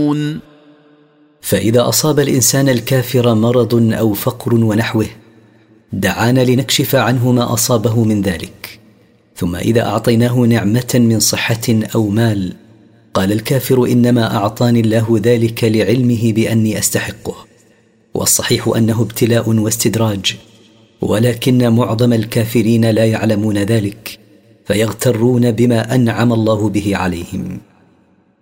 يعلمون. فإذا أصاب الإنسان الكافر مرض أو فقر ونحوه دعانا لنكشف عنه ما أصابه من ذلك، ثم إذا أعطيناه نعمة من صحة أو مال قال الكافر إنما أعطاني الله ذلك لعلمه بأني أستحقه، والصحيح أنه ابتلاء واستدراج، ولكن معظم الكافرين لا يعلمون ذلك فيغترون بما أنعم الله به عليهم.